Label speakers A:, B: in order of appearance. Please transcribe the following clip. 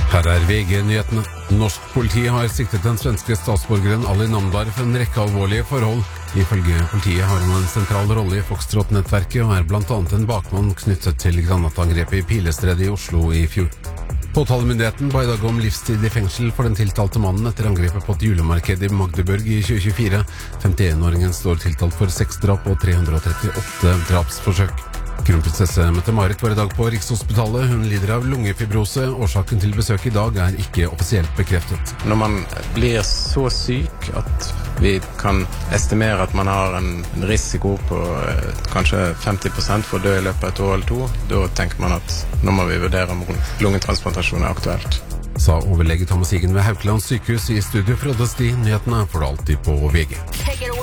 A: Her VG-nyhetene. Norsk politi har siktet den svenske statsborgeren Ali Namdar for en rekke alvorlige forhold. Ifølge politiet har han en sentral rolle i Foxtrot-nettverket og er blant annet en bakmann knyttet til granatangrepet i Pilestredet i Oslo i fjor. Påtalemyndigheten ba i dag om livstid i fengsel for den tiltalte mannen etter angrepet på et julemarked i Magdeburg i 2024. 51-åringen står tiltalt for 6 drap og 338 drapsforsøk. Kronprinsesse Mette-Marit var i dag på Rikshospitalet. Hun lider av lungefibrose. Årsaken til besøk i dag er ikke offisielt bekreftet.
B: Når man blir så syk at vi kan estimere at man har en risiko på kanskje 50% for å dø i løpet av et år eller to, da tenker man at nå må vi vurdere om lungetransplantasjon er aktuelt.
A: Sa overlege Thomas Higen ved Haukeland sykehus i studio fra Oddesti. Nyhetene får du alltid på VG.